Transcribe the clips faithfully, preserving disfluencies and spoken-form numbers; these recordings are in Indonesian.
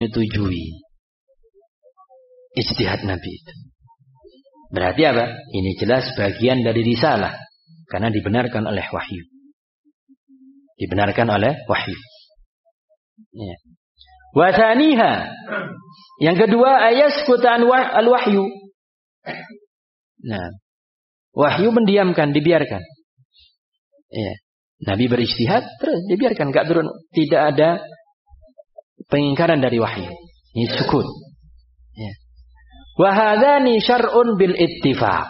menyetujui ijtihad Nabi itu. Berarti apa? Ini jelas bagian dari risalah. Karena dibenarkan oleh wahyu. Dibenarkan oleh wahyu. Ya. Wasaniha. Yang kedua, ayaskutan al-wahyu. Nah, wahyu mendiamkan, dibiarkan. Ya. Nabi berijtihad, terus dibiarkan, enggak turun. Tidak ada pengingkaran dari wahyu. Ini sukut. Ya. Wahadani syar'un bil ittifaq.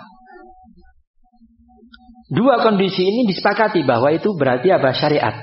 Dua kondisi ini disepakati bahwa itu berarti apa? Syariat.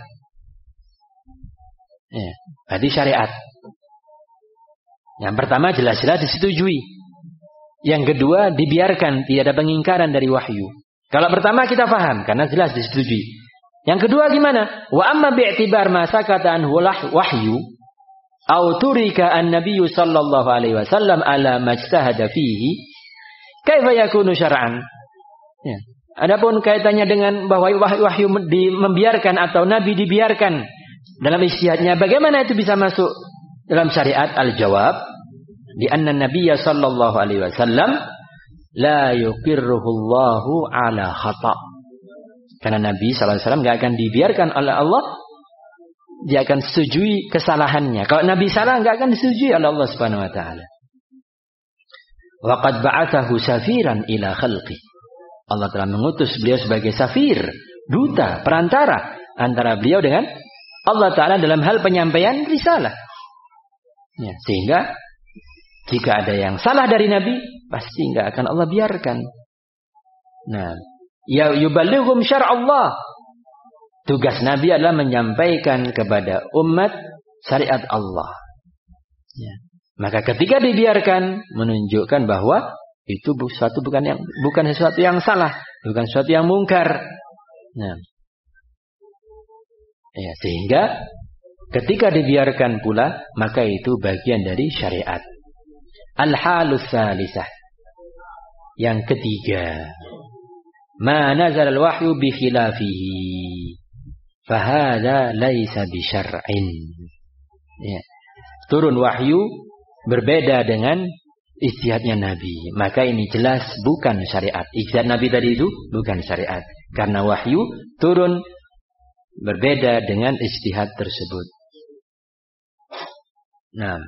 Ya, berarti syariat. Yang pertama jelas-jelas disetujui. Yang kedua dibiarkan, tidak ada pengingkaran dari wahyu. Kalau pertama kita paham karena jelas disetujui. Yang kedua gimana? Wa amma bi'tibar ma sakata anhu wahyu au turika an-nabiy sallallahu alaihi wasallam ala majtahada fihi kaifa yakunu syar'an. Ya. Adapun kaitannya dengan bahwa wahyu, wahyu di, membiarkan atau nabi dibiarkan dalam ijtihadnya, bagaimana itu bisa masuk dalam syariat? Al-jawab, di anna nabiyya sallallahu alaihi wasallam la yuqirruhu Allahu ala khata'. Karena Nabi sallallahu alaihi wasallam enggak akan dibiarkan oleh Allah, dia akan setujui kesalahannya. Kalau Nabi salah enggak akan disetujui oleh Allah Subhanahu wa taala. Wa qad ba'athahu safiran ila khalqi. Allah telah mengutus beliau sebagai safir, duta, perantara antara beliau dengan Allah Ta'ala dalam hal penyampaian risalah. Ya, sehingga jika ada yang salah dari Nabi, pasti enggak akan Allah biarkan. Nah, ya yuballighum syar'allah. Tugas Nabi adalah menyampaikan kepada umat syariat Allah. Ya. Maka ketika dibiarkan, menunjukkan bahwa itu sesuatu bukan yang bukan sesuatu yang salah, bukan sesuatu yang mungkar. Nah, ya, sehingga ketika dibiarkan pula, maka itu bagian dari syariat. Al-halus salisah. Yang ketiga, ma nazal al-wahyu bi khilafihi, fahada laisa bi syar'in. Ya. Turun wahyu berbeda dengan ijtihadnya Nabi, maka ini jelas bukan syariat. Ijtihad Nabi tadi itu bukan syariat, karena wahyu turun berbeda dengan ijtihad tersebut. Nah,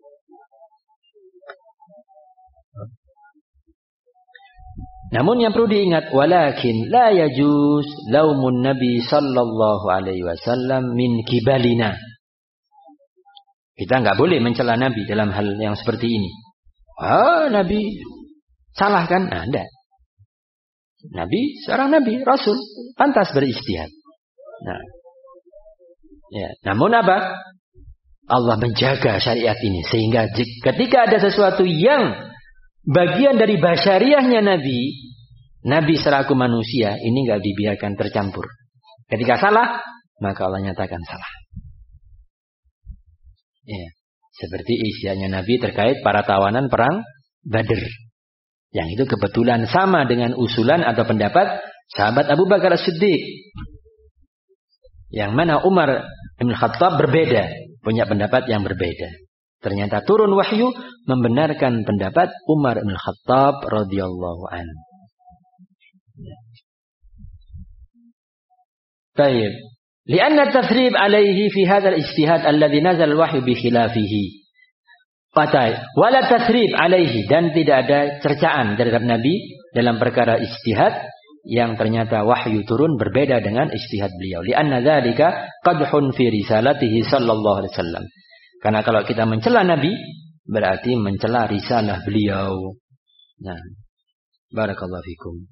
namun yang perlu diingat, walakin la yajuz laumun Nabi sallallahu alaihi wasallam min kibalina. Kita enggak boleh mencela Nabi dalam hal yang seperti ini. Ah, Nabi salah kan? Nah, enggak. Nabi seorang Nabi, Rasul, pantas berijtihad. Nah, ya. Namun apa? Allah menjaga syariat ini sehingga ketika ada sesuatu yang bagian dari basyariahnya Nabi, Nabi selaku manusia ini enggak dibiarkan tercampur. Ketika salah, maka Allah nyatakan salah. Ya. Seperti ijtihadnya Nabi terkait para tawanan perang Badr. Yang itu kebetulan sama dengan usulan atau pendapat sahabat Abu Bakar As-Siddiq. Yang mana Umar bin Khattab berbeda, punya pendapat yang berbeda. Ternyata turun wahyu membenarkan pendapat Umar bin Khattab radhiyallahu anhu. Baik. Lianna tathrib alaihi fi hadzal ijtihad alladhi nazal al-wahyu bi khilafihi. Patai, wala tathrib alaihi, dan tidak ada cercaan terhadap Nabi dalam perkara ijtihad yang ternyata wahyu turun berbeda dengan ijtihad beliau. Lianna dzalika qadhun fi risalatihi sallallahu alaihi wasallam. Karena kalau kita mencela Nabi berarti mencela risalah beliau. Nah, barakallahu fikum.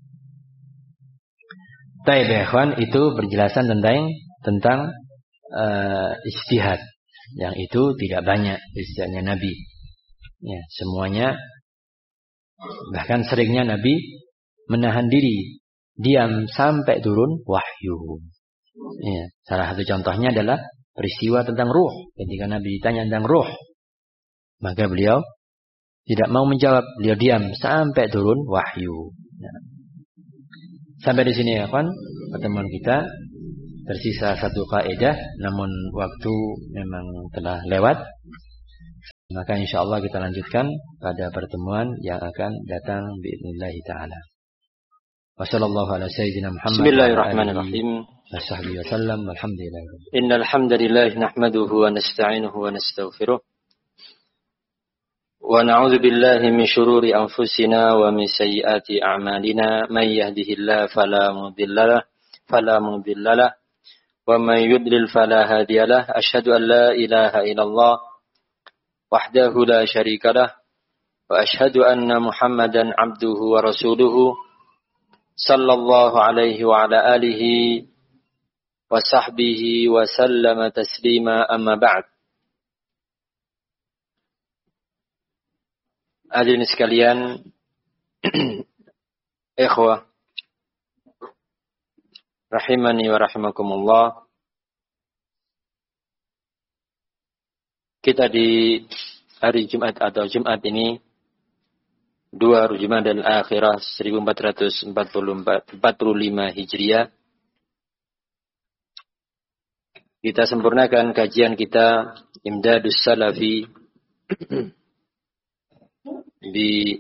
Baik ya ikhwan, itu penjelasan tentang tentang uh, ijtihad yang itu tidak banyak ijtihadnya Nabi. Ya, semuanya bahkan seringnya Nabi menahan diri, diam sampai turun wahyu. Ya, salah satu contohnya adalah peristiwa tentang ruh. Ketika Nabi ditanya tentang ruh, maka beliau tidak mau menjawab, beliau diam sampai turun wahyu. Ya. Sampai di sini ya kawan, pertemuan kita. Tersisa satu kaidah, namun waktu memang telah lewat. Maka insyaallah kita lanjutkan pada pertemuan yang akan datang biidznillah taala. Wassallallahu ala sayyidina Muhammad. Bismillahirrahmanirrahim. Washabbihi wasallam walhamdulillah. Innal hamdalillah nahmaduhu wa nasta'inuhu wa nastaghfiruh. Wa na'udzu billahi min shururi anfusina wa min sayyiati a'malina. May yahdihillahu fala mudhillalah fala mudhillalah wa may yudlil fala hadiyalah. Asyhadu an la ilaha illallah wahdahu la syarikalah wa asyhadu anna Muhammadan abduhu wa rasuluhu sallallahu alaihi wa ala alihi wa sahbihi wa sallama taslima amma ba'd. Hadirin sekalian, ikhwah rahimani wa rahimakumullah. Kita di hari Jumat atau Jumat ini dua Jumadal Akhirah seribu empat ratus empat puluh lima Hijriah. Kita sempurnakan kajian kita Imdadus Salafi di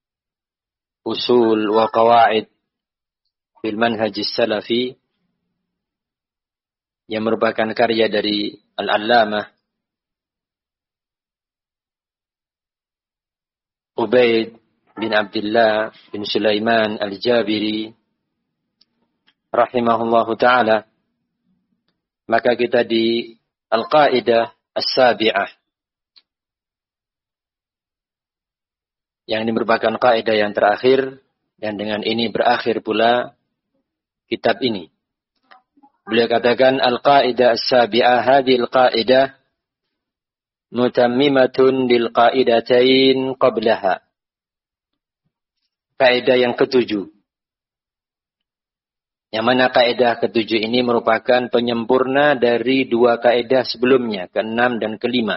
usul wa qawaid fil manhajis salafi yang merupakan karya dari Al-Allamah Ubaid bin Abdullah bin Sulaiman Al-Jabiri rahimahullahu ta'ala. Maka kita di Al-Qaidah As-Sabi'ah, yang ini merupakan kaidah yang terakhir, dan dengan ini berakhir pula kitab ini. Beliau katakan Al-Qaidah As-Sabi'ah, hadhihi al-qaidah mutammimatun lil qaidatain qablaha. Kaidah yang ketujuh. Yang mana kaidah ketujuh ini merupakan penyempurna dari dua kaidah sebelumnya, keenam dan kelima.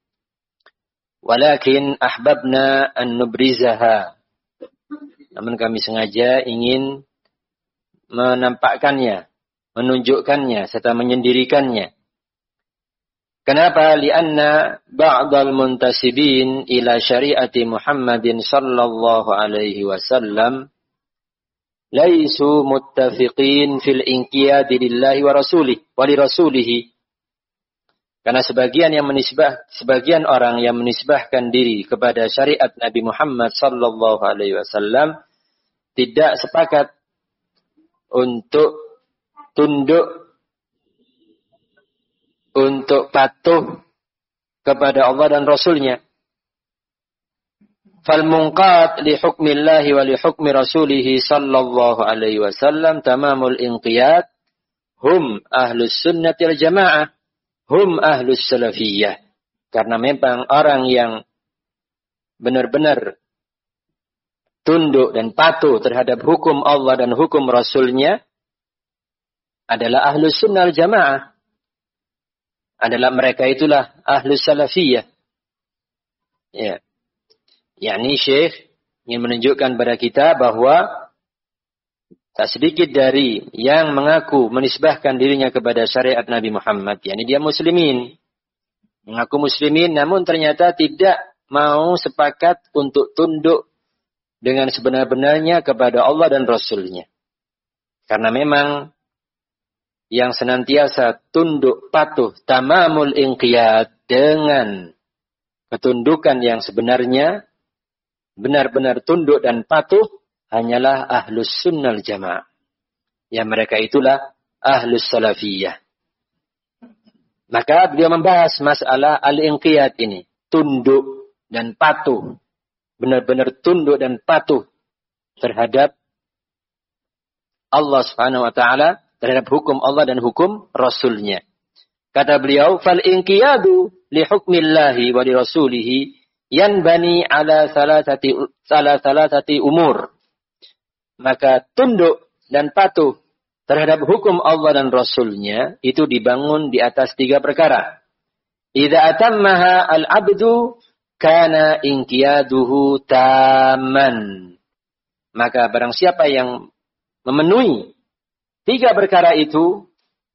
Walakin ahbabna an nubrizaha. Namun kami sengaja ingin menampakkannya, menunjukkannya serta menyendirikannya. Kenapa? Lianna ba'dal muntasibin ila syariati Muhammadin sallallahu alaihi wasallam laisu muttafiqin fil inqiyadi lillahi wa rasulih wa li rasulih. Karena sebagian yang menisbah sebagian orang yang menisbahkan diri kepada syariat Nabi Muhammad sallallahu alaihi wasallam tidak sepakat untuk tunduk, untuk patuh kepada Allah dan Rasulnya. Fal munqat li hukmillahi wa li hukmi rasulih sallallahu alaihi wasallam tamamul inqiyad hum ahlus sunnati wal jamaah hum ahlus salafiyah. Karena memang orang yang benar-benar tunduk dan patuh terhadap hukum Allah dan hukum Rasulnya adalah ahlus sunnah wal jamaah. Adalah mereka itulah ahlus salafiyah. Ya. Yakni Syekh ingin menunjukkan pada kita bahwa tak sedikit dari yang mengaku menisbahkan dirinya kepada syariat Nabi Muhammad, yakni dia muslimin. Mengaku muslimin namun ternyata tidak mau sepakat untuk tunduk dengan sebenar-benarnya kepada Allah dan Rasulnya. Karena memang yang senantiasa tunduk patuh tamamul inqiyad dengan ketundukan yang sebenarnya, benar-benar tunduk dan patuh, hanyalah ahlus sunnah jamaah. Yang mereka itulah ahlus salafiyah. Maka beliau membahas masalah al-inqiyad ini. Tunduk dan patuh. Benar-benar tunduk dan patuh terhadap Allah subhanahu wa ta'ala, terhadap hukum Allah dan hukum Rasulnya. Kata beliau, fal inqiyadu li hukmillahi wa li rasulihi yanbani ala salasati salah salasati umur. Maka tunduk dan patuh terhadap hukum Allah dan Rasulnya itu dibangun di atas tiga perkara. Idza atammaha al-abdu kana inqiyaduhu tamman. Maka barang siapa yang memenuhi tiga perkara itu,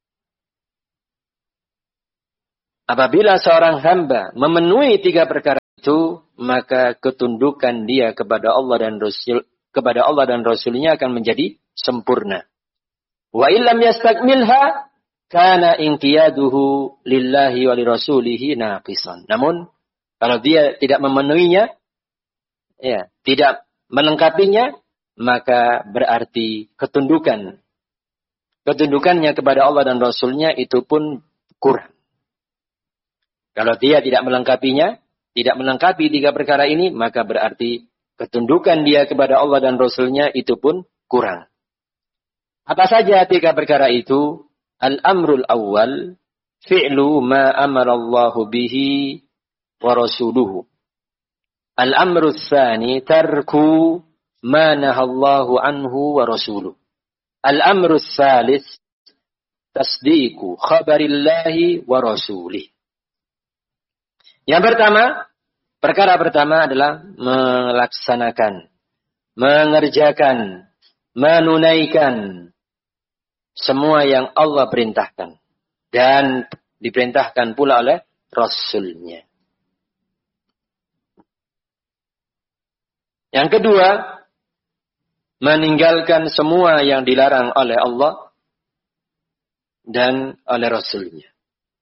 apabila seorang hamba memenuhi tiga perkara itu, maka ketundukan dia kepada Allah dan Rasul kepada Allah dan Rasulnya akan menjadi sempurna. Wa illam yastakmilha kana inqiyaduhu lillahi wa lirasulihi naqisan. Namun kalau dia tidak memenuhinya, ya, tidak melengkapinya, maka berarti ketundukan ketundukannya kepada Allah dan Rasulnya itu pun kurang. Kalau dia tidak melengkapinya, tidak melengkapi tiga perkara ini, maka berarti ketundukan dia kepada Allah dan Rasulnya itu pun kurang. Apa saja tiga perkara itu? Al-amrul awal, fi'lu ma amarallahu bihi wa rasuluhu. Al-amrul thani, tarku ma nahallahu anhu wa rasuluhu. Al-amrul thalith, tasdiku khabarillahi wa rasulih. Yang pertama, perkara pertama adalah melaksanakan, mengerjakan, menunaikan semua yang Allah perintahkan. Dan diperintahkan pula oleh Rasulnya. Yang kedua, meninggalkan semua yang dilarang oleh Allah dan oleh Rasulnya.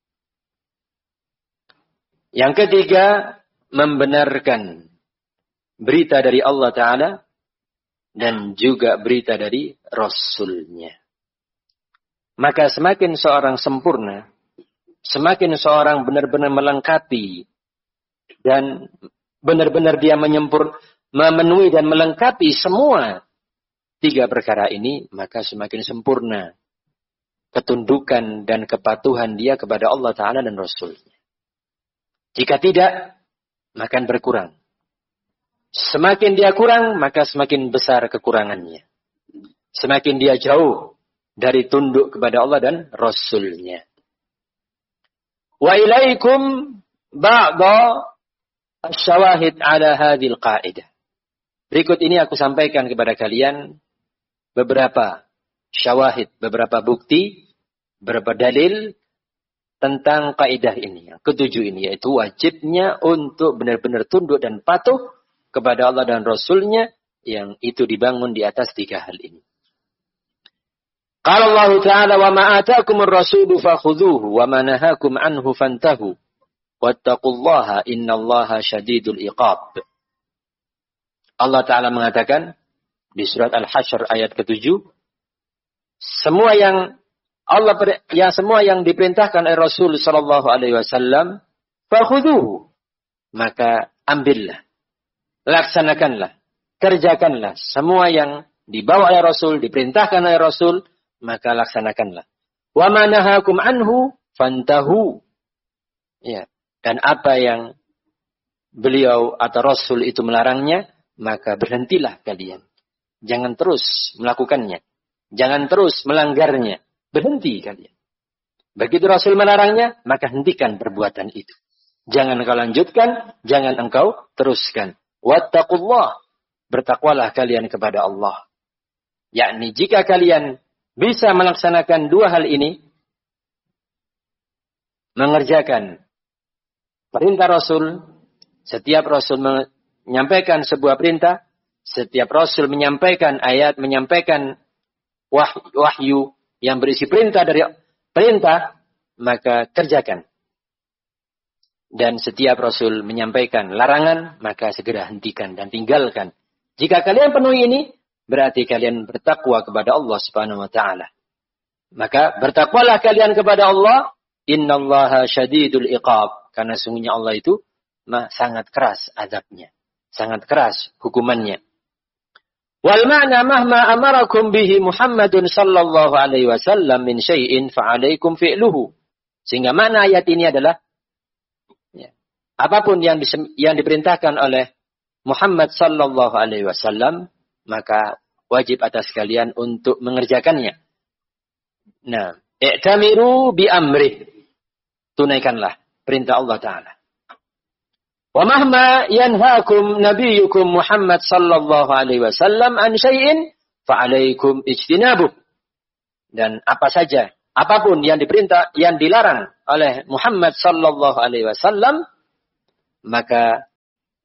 Yang ketiga, membenarkan berita dari Allah Ta'ala dan juga berita dari Rasulnya. Maka semakin seorang sempurna, semakin seorang benar-benar melengkapi dan benar-benar dia menyempur, memenuhi dan melengkapi semua tiga perkara ini, maka semakin sempurna ketundukan dan kepatuhan dia kepada Allah Ta'ala dan Rasulnya. Jika tidak, maka berkurang. Semakin dia kurang, maka semakin besar kekurangannya. Semakin dia jauh dari tunduk kepada Allah dan Rasulnya. Wa ilaikum ba'da asyawahid ala hadhil qa'idah. Berikut ini aku sampaikan kepada kalian beberapa syawahid, beberapa bukti, beberapa dalil tentang kaidah ini. Yang ketujuh ini, yaitu wajibnya untuk benar-benar tunduk dan patuh kepada Allah dan Rasulnya, yang itu dibangun di atas tiga hal ini. Qala Allah Ta'ala, wa ma ataakumur rasulu fakhudhuhu wa ma nahakum anhu fantahu wattaqullaha innallaha syadidul iqab. Allah Ta'ala mengatakan di surat Al-Hasyr ayat ketujuh, semua yang Allah yang semua yang diperintahkan oleh Rasul sallallahu alaihi wasallam, fakhudhuhu, maka ambillah, laksanakanlah, kerjakanlah semua yang dibawa oleh Rasul, diperintahkan oleh Rasul, maka laksanakanlah. Wa ma nahakum anhu fantahu. Ya, dan apa yang beliau atau Rasul itu melarangnya, maka berhentilah kalian. Jangan terus melakukannya. Jangan terus melanggarnya. Berhenti kalian. Begitu Rasul melarangnya, maka hentikan perbuatan itu. Jangan engkau lanjutkan, jangan engkau teruskan. Wattaqullah, bertakwalah kalian kepada Allah. Yakni jika kalian bisa melaksanakan dua hal ini, mengerjakan perintah Rasul, setiap Rasul menyampaikan sebuah perintah, setiap Rasul menyampaikan ayat, menyampaikan wahyu yang berisi perintah dari perintah, maka kerjakan. Dan setiap Rasul menyampaikan larangan, maka segera hentikan dan tinggalkan. Jika kalian penuhi ini, berarti kalian bertakwa kepada Allah Subhanahu wa Ta'ala. Maka bertakwalah kalian kepada Allah, innallaha syadidul iqab, karena sungguhnya Allah itu sangat keras azabnya, sangat keras hukumannya. Wal ma'na mahma amarakum bihi Muhammadun sallallahu alaihi wasallam min syai'in fa'alaikum fi'luhu. Sehingga makna ayat ini adalah, ya, apapun yang, yang diperintahkan oleh Muhammad sallallahu alaihi wasallam, maka wajib atas kalian untuk mengerjakannya. Nah, i'tamiru bi amrih. Tunaikanlah perintah Allah Ta'ala. Wa mahma yanhaakum nabiyyukum Muhammad sallallahu alaihi wasallam an syai'in fa alaikum ijtinabuh. Dan apa saja, apapun yang diperintah, yang dilarang oleh Muhammad sallallahu alaihi wasallam, maka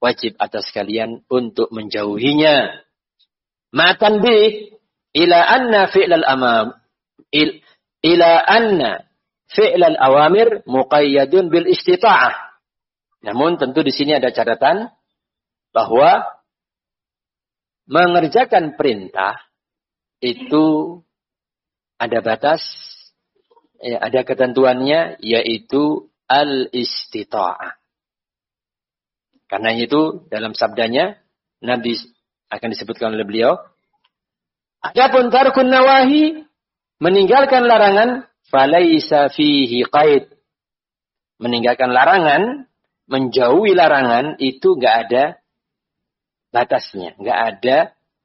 wajib atas kalian untuk menjauhinya. Ma'tan bi ila anna fi'lal amam il, ila anna fi'lal awamir muqayyadun bil istita'ah. Namun tentu di sini ada catatan bahwa mengerjakan perintah itu ada batas, ya, ada ketentuannya, yaitu al-istita'ah. Karena itu dalam sabdanya Nabi akan disebutkan oleh beliau, adapun tarkun nawahi, meninggalkan larangan, falaisa fihi qaid. Meninggalkan larangan, menjauhi larangan itu enggak ada batasnya, enggak ada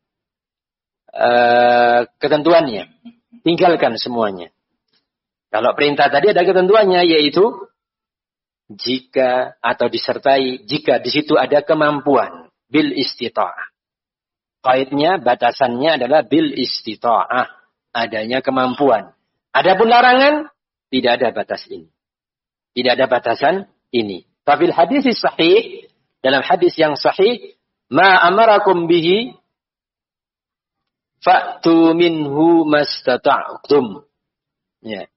uh, ketentuannya. Tinggalkan semuanya. Kalau perintah tadi ada ketentuannya, yaitu jika atau disertai jika di situ ada kemampuan, bil istita'ah. Qaidnya, batasannya adalah bil istita'ah, adanya kemampuan. Adapun larangan tidak ada batas ini. Tidak ada batasan ini. Tapi hadis sahih, dalam hadis yang sahih, ma amarakum bihi fa'tu minhu mastata'tum. Ya.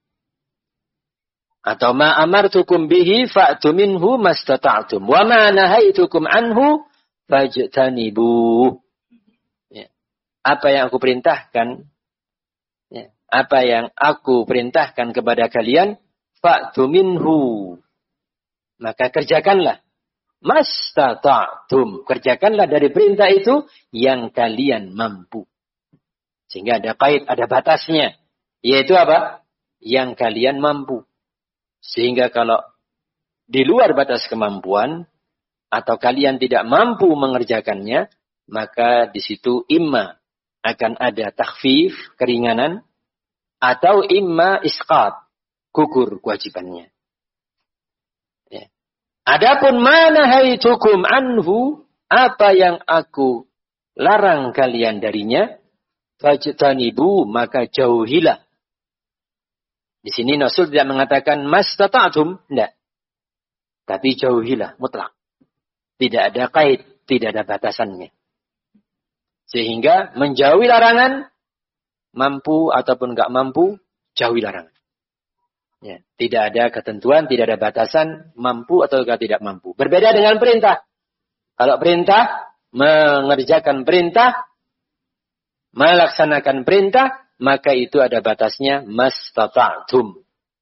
Atau ma amartukum bihi fa'tu minhu mastata'tum wa ma nahaitukum anhu fajtanibu. Ya. Apa yang aku perintahkan, ya, apa yang aku perintahkan kepada kalian, fa'tu minhu, maka kerjakanlah. Mastata'tum, kerjakanlah dari perintah itu yang kalian mampu. Sehingga ada kait, ada batasnya. Yaitu apa? Yang kalian mampu. Sehingga kalau di luar batas kemampuan, atau kalian tidak mampu mengerjakannya, maka di situ imma akan ada takhfif, keringanan, atau imma isqat, gugur kewajibannya. Ya. Adapun mana haitukum anhu, apa yang aku larang kalian darinya, fajtanibu, maka jauhilah. Di sini Rasul tidak mengatakan mastata'tum, tidak. Tapi jauhilah, mutlak. Tidak ada kait, tidak ada batasannya. Sehingga menjauhi larangan, mampu ataupun enggak mampu, jauhi larangan. Ya, tidak ada ketentuan, tidak ada batasan, mampu atau tidak mampu. Berbeda dengan perintah. Kalau perintah, mengerjakan perintah, melaksanakan perintah, maka itu ada batasnya, mastata'tum.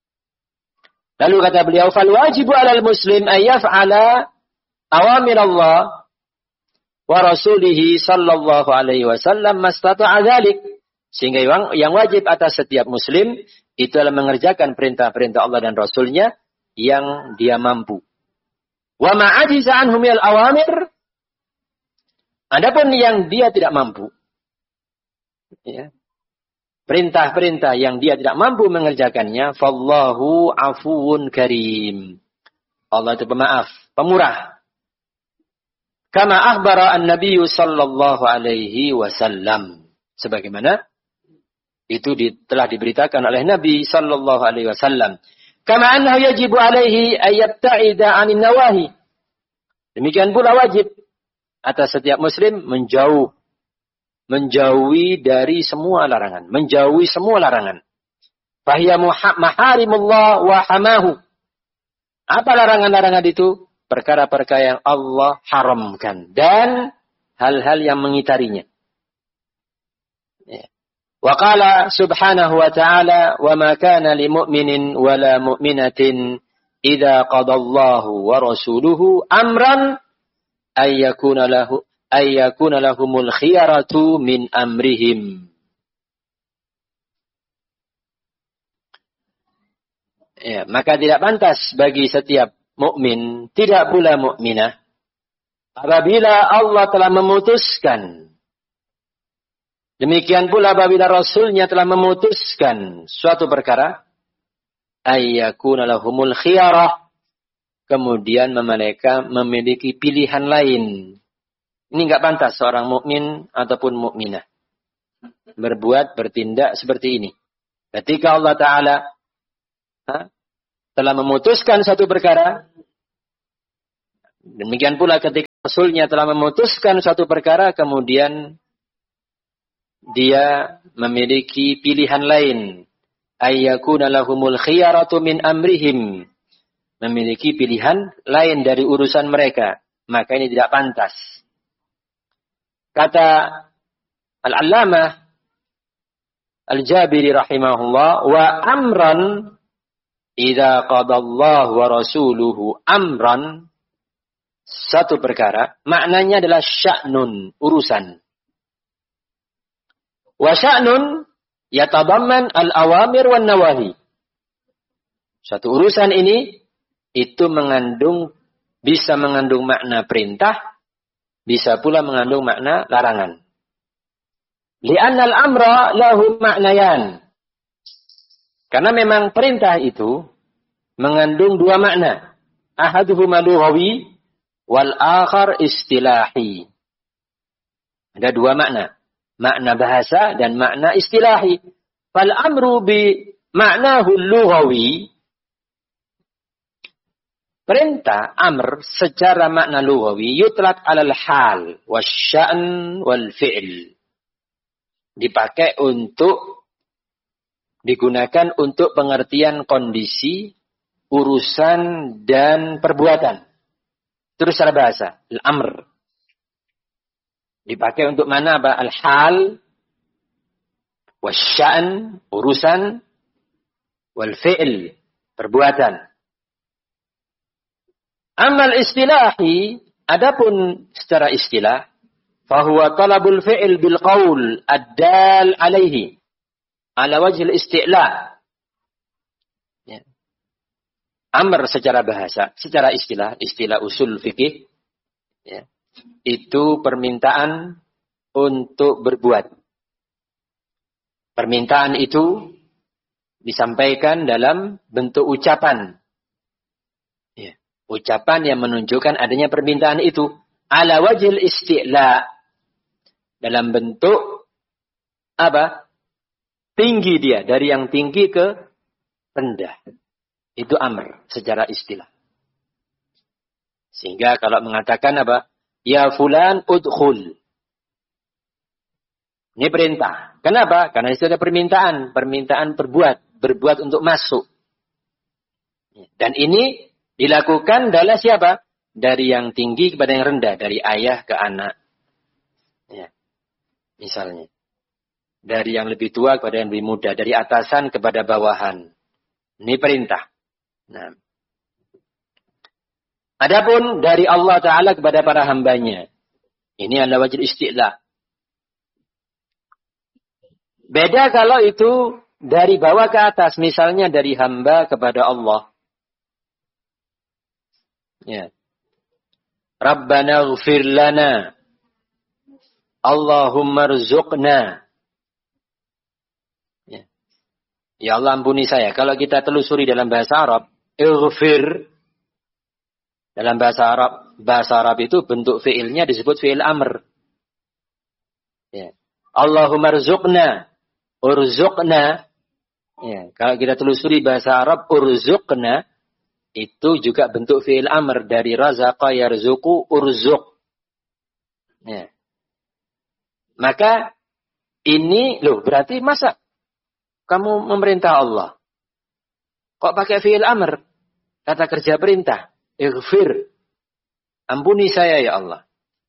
Lalu kata beliau, fal wajibu 'alal muslim ay yaf'ala awamir Allah wa rasulihi sallallahu alaihi wasallam mastata'a dzalik. Sehingga yang, yang wajib atas setiap muslim itu adalah mengerjakan perintah-perintah Allah dan Rasulnya yang dia mampu. Wa ma'ajiza anhum al awamir, adapun yang dia tidak mampu, ya, perintah-perintah yang dia tidak mampu mengerjakannya, fallahu afuwun karim. Allah itu pemaaf, pemurah. Kama akhbara an-nabiyyu sallallahu alaihi wasallam. Sebagaimana itu di, telah diberitakan oleh Nabi sallallahu alaihi wasallam. Kama annahu yajibu alaihi ayyabta'ida 'anil nawahi. Demikian pula wajib atas setiap muslim menjauh menjauhi dari semua larangan, menjauhi semua larangan. Fahiya maharimullah wa hamahu. Apa larangan-larangan itu? Perkara-perkara yang Allah haramkan dan hal-hal yang mengitarinya. Wa qala subhanahu wa ta'ala, wa ma kana li mu'minin wa la mu'minatin idza qadallahu wa rasuluhu amran ay yakuna lahu ayyakuna lahumul khiyaratu min amrihim. Ya, maka tidak pantas bagi setiap mukmin, tidak pula mukminah, apabila Allah telah memutuskan. Demikian pula apabila Rasulnya telah memutuskan suatu perkara, ayyakuna lahumul khiyarah, kemudian mereka memiliki pilihan lain. Ini enggak pantas seorang mukmin ataupun mukminah berbuat, bertindak seperti ini. Ketika Allah Ta'ala ha, telah memutuskan satu perkara, demikian pula ketika Rasulnya telah memutuskan suatu perkara, kemudian dia memiliki pilihan lain. Ayyakuna lahumul khiyaratu min amrihim. Memiliki pilihan lain dari urusan mereka. Maka ini tidak pantas. Kata Al-Allamah Al-Jabiri rahimahullah, wa amran idza qadallahu wa rasuluhu amran, satu perkara, maknanya adalah sya'nun, urusan. Wa sya'nun yatadamman al-awamir wan nawahi. Satu urusan ini itu mengandung, bisa mengandung makna perintah, bisa pula mengandung makna larangan. Li'annal amra lahu maknayan. Karena memang perintah itu mengandung dua makna. Ahaduhuma lughawi wal akhar istilahi. Ada dua makna. Makna bahasa dan makna istilahi. Fal amru bi maknahu lughawi. Perintah, amr, secara makna lughawi yutlaq alal hal wasya'n wal fi'l. Dipakai untuk, digunakan untuk pengertian kondisi, urusan, dan perbuatan. Terus secara bahasa, al-amr. Dipakai untuk mana apa? Al-hal, wasya'n, urusan, wal fi'l, perbuatan. Amal istilahi, adapun secara istilah, fahuwa talabul fi'l bil qaul ad-dal alaihi ala wajhil isti'la. Ya. Amr secara bahasa, secara istilah, istilah usul fikih, ya, itu permintaan untuk berbuat. Permintaan itu disampaikan dalam bentuk ucapan. Ya. Ucapan yang menunjukkan adanya permintaan itu ala wajhil isti'la, dalam bentuk apa? Tinggi dia, dari yang tinggi ke rendah. Itu amr secara istilah. Sehingga kalau mengatakan apa? Ya fulan udkhul. Ini perintah. Kenapa? Karena itu ada permintaan, permintaan berbuat, berbuat untuk masuk. Dan ini dilakukan dari siapa? Dari yang tinggi kepada yang rendah. Dari ayah ke anak. Ya. Misalnya. Dari yang lebih tua kepada yang lebih muda. Dari atasan kepada bawahan. Ini perintah. Nah. Adapun dari Allah Ta'ala kepada para hambanya. Ini adalah wajib isti'la. Beda kalau itu dari bawah ke atas. Misalnya dari hamba kepada Allah. Ya. Rabbana ighfir lana. Allahumma rzuqna. Ya. Ya Allah ampuni saya. Kalau kita telusuri dalam bahasa Arab, ighfir. Dalam bahasa Arab, bahasa Arab itu bentuk fi'ilnya disebut fi'il amr. Ya. Allahumma rzuqna. Urzuqna. Ya. Kalau kita telusuri bahasa Arab, urzuqna. Itu juga bentuk fi'il amr dari razaqa yarzuqu urzuq. Ya. Maka ini loh berarti masa kamu memerintah Allah? Kok pakai fi'il amr? Kata kerja perintah. Ighfir. Ampuni saya ya Allah.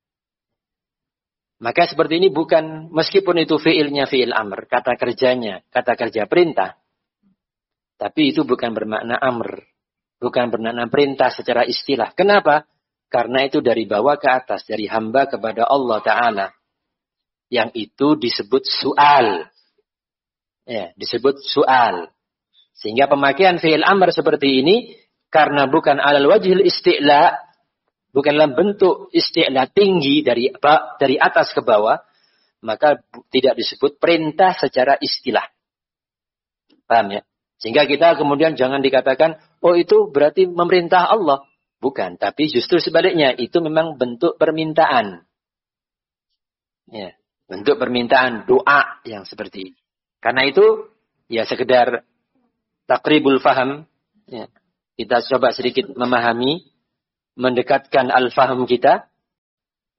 Maka seperti ini bukan, meskipun itu fi'ilnya fi'il amr, kata kerjanya, kata kerja perintah. Tapi itu bukan bermakna amr. Bukan bermakna perintah secara istilah. Kenapa? Karena itu dari bawah ke atas. Dari hamba kepada Allah Ta'ala. Yang itu disebut su'al. Ya, disebut su'al. Sehingga pemakaian fi'il amr seperti ini. Karena bukan alal wajhil isti'la. Bukan dalam bentuk isti'la tinggi dari, dari atas ke bawah. Maka tidak disebut perintah secara istilah. Paham ya? Sehingga kita kemudian jangan dikatakan, oh itu berarti memerintah Allah. Bukan, tapi justru sebaliknya. Itu memang bentuk permintaan. Ya, bentuk permintaan doa yang seperti ini. Karena itu, ya sekedar takribul faham. Ya, kita coba sedikit memahami, mendekatkan al-faham kita.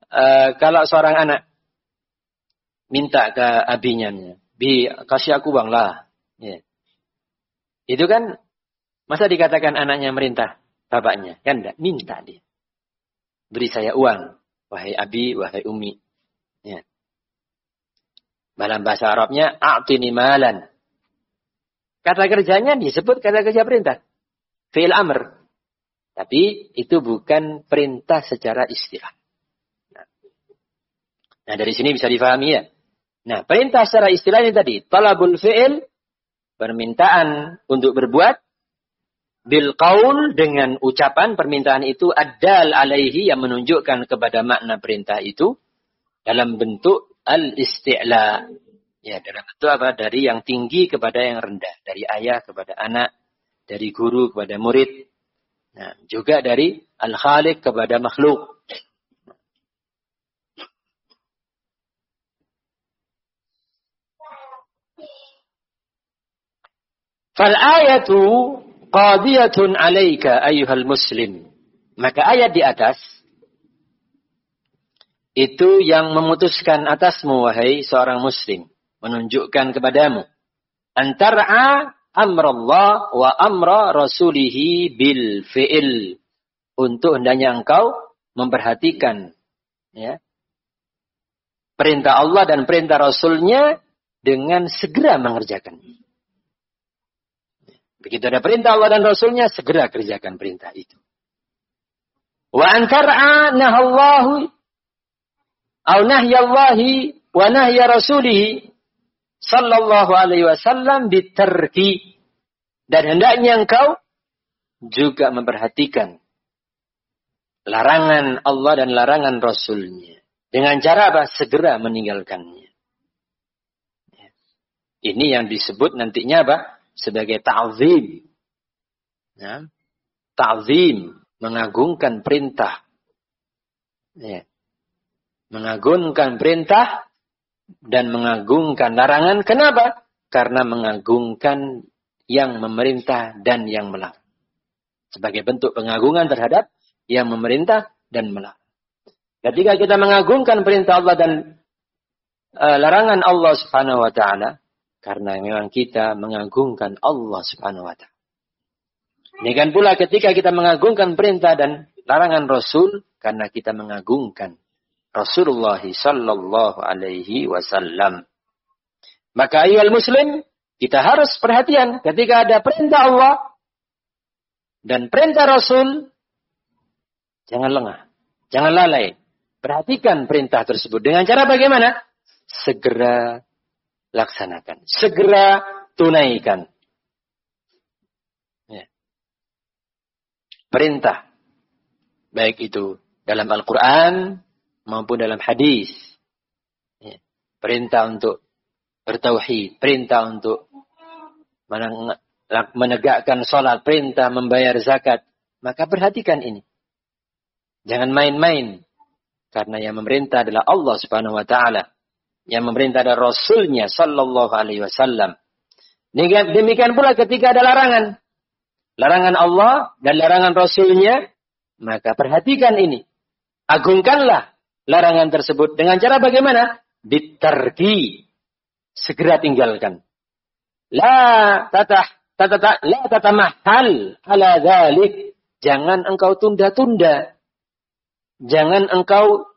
uh, kalau seorang anak minta ke abinya, bi kasih aku uang lah, ya. Itu kan masa dikatakan anaknya merintah bapaknya, kan enggak, minta dia. Beri saya uang, wahai abi, wahai umi. Ya. Dalam bahasa Arabnya, a'tini malan. Kata kerjanya disebut kata kerja perintah. Fi'il amr. Tapi itu bukan perintah secara istilah. Nah, nah dari sini bisa difahami ya. Nah, perintah secara istilah ini tadi. Talabul fi'il, permintaan untuk berbuat. Bil qaul, dengan ucapan permintaan itu ad-dal alaihi, yang menunjukkan kepada makna perintah itu dalam bentuk al-isti'la. Ya, dalam bentuk apa? Dari yang tinggi kepada yang rendah, dari ayah kepada anak, dari guru kepada murid. Nah, juga dari al-khaliq kepada makhluk. Fal ayatu qadiyatun alaika ayyuhal muslim. Maka ayat di atas itu yang memutuskan atasmu wahai seorang muslim, menunjukkan kepadamu antara amrullah wa amra rasulihi bil fi'il, untuk hendaknya engkau memperhatikan ya perintah Allah dan perintah Rasulnya dengan segera mengerjakan. Begitu ada perintah Allah dan Rasulnya, segera kerjakan perintah itu. Wa antara nahallahu au nahyallahi wa nahya rasulihi sallallahu alaihi wasallam bitarki, dan hendaknya engkau juga memperhatikan larangan Allah dan larangan Rasulnya dengan cara apa? Segera meninggalkannya. Ini yang disebut nantinya apa? Sebagai ta'zim. Ya. Ta'zim, mengagungkan perintah. Ya. Mengagungkan perintah dan mengagungkan larangan. Kenapa? Karena mengagungkan yang memerintah dan yang melarang. Sebagai bentuk pengagungan terhadap yang memerintah dan melarang. Ketika kita mengagungkan perintah Allah dan uh, larangan Allah Subhanahu wa taala, karena memang kita mengagungkan Allah Subhanahu wa taala. Demikian pula ketika kita mengagungkan perintah dan larangan Rasul, karena kita mengagungkan Rasulullah sallallahu alaihi wasallam. Maka ayyuhal muslim, kita harus perhatian ketika ada perintah Allah dan perintah Rasul, jangan lengah, jangan lalai. Perhatikan perintah tersebut dengan cara bagaimana? Segera laksanakan, segera tunaikan. Ya. Perintah, baik itu dalam Al-Quran maupun dalam hadis. Ya. Perintah untuk bertauhid, perintah untuk menegakkan sholat, perintah membayar zakat. Maka perhatikan ini. Jangan main-main. Karena yang memerintah adalah Allah Subhanahu wa taala. Yang memerintah adalah Rasulnya sallallahu alaihi wasallam. Demikian pula ketika ada larangan. Larangan Allah dan larangan Rasulnya. Maka perhatikan ini. Agungkanlah larangan tersebut. Dengan cara bagaimana? Bitarki. Segera tinggalkan. La tatah, tatah, la tatamahal ala dzalik. Jangan engkau tunda-tunda. Jangan engkau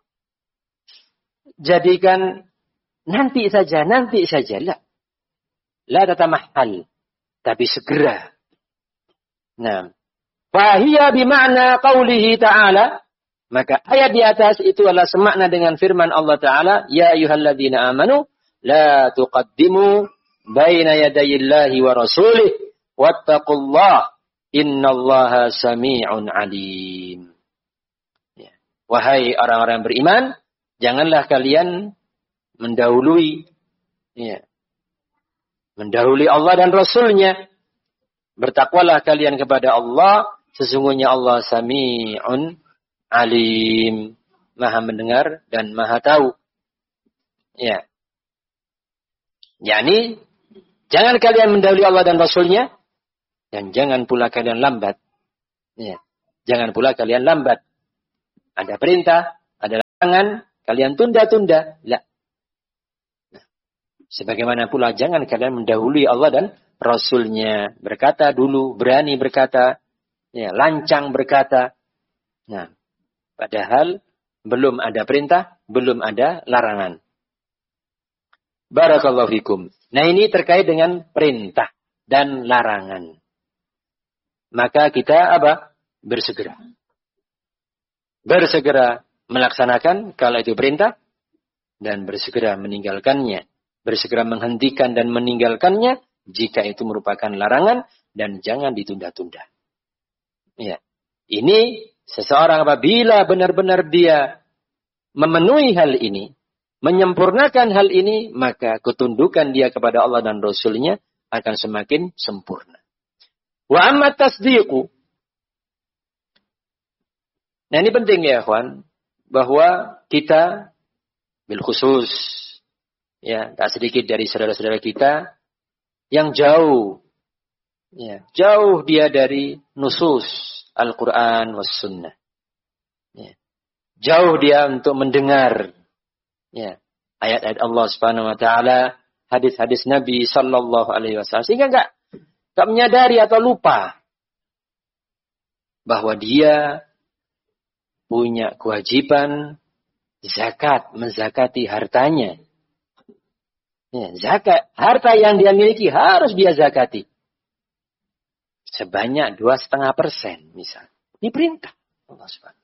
jadikan nanti saja, nanti saja. La. La tatamahal. Tapi segera. Nah. Fahiyya bima'na qawlihi ta'ala. Maka ayat di atas itu adalah semakna dengan firman Allah Ta'ala. Ya ayyuhalladzina amanu. La tuqaddimu baina yadayillahi wa rasulih. Wattaqullah. Innallaha sami'un alim. Wahai orang-orang beriman, janganlah kalian mendahului, ya, mendahului Allah dan Rasulnya. Bertakwalah kalian kepada Allah, sesungguhnya Allah Sami'un Alim, Maha mendengar dan Maha tahu. Ya, yakni jangan kalian mendahului Allah dan Rasulnya, dan jangan pula kalian lambat. Ya, jangan pula kalian lambat. Ada perintah, ada Jangan kalian tunda-tunda. La. Sebagaimana pula jangan kalian mendahului Allah dan Rasulnya. Berkata dulu, berani berkata, ya, lancang berkata. Nah, padahal belum ada perintah, belum ada larangan. Barakallahu fikum. Nah, ini terkait dengan perintah dan larangan. Maka kita apa? Bersegera. Bersegera melaksanakan kalau itu perintah dan bersegera meninggalkannya. Bersegera menghentikan dan meninggalkannya jika itu merupakan larangan dan jangan ditunda-tunda. Ya. Ini seseorang apabila benar-benar dia memenuhi hal ini, menyempurnakan hal ini, maka ketundukan dia kepada Allah dan Rasulnya akan semakin sempurna. Wa amma tasdiqu. Nah, ini penting ya, ikhwan, bahwa kita bil khusus, ya, tak sedikit dari saudara-saudara kita yang jauh, ya, jauh dia dari nusus Al-Quran was Sunnah. Ya. Jauh dia untuk mendengar, ya, ayat-ayat Allah Subhanahu Wa Taala, hadis-hadis Nabi Sallallahu Alaihi Wasallam, sehingga enggak enggak menyadari atau lupa bahwa dia punya kewajiban zakat, menzakati hartanya. Ya, zakat, harta yang dia miliki harus dia zakati. Sebanyak dua setengah persen, misal. Ini perintah Allah Subhanahu.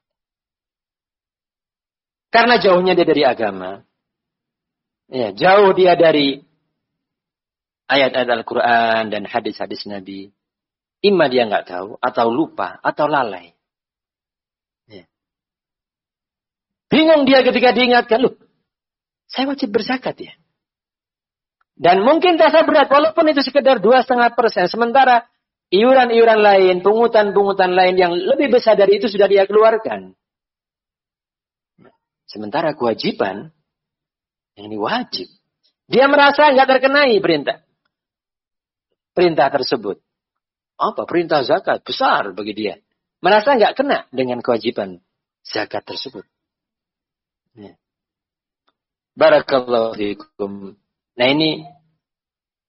Karena jauhnya dia dari agama, ya, jauh dia dari ayat-ayat Al-Quran dan hadis-hadis Nabi. Imma dia nggak tahu, atau lupa, atau lalai. Ya. Bingung dia ketika diingatkan, loh, saya wajib berzakat ya. Dan mungkin terasa berat, walaupun itu sekedar dua setengah persen. Sementara iuran-iuran lain, pungutan-pungutan lain yang lebih besar dari itu sudah dia keluarkan. Sementara kewajiban, yang ini wajib. Dia merasa nggak terkenai perintah. Perintah tersebut. Apa? Perintah zakat. Besar bagi dia. Merasa nggak kena dengan kewajiban zakat tersebut. Ya. Barakallahu fikum. Nah, ini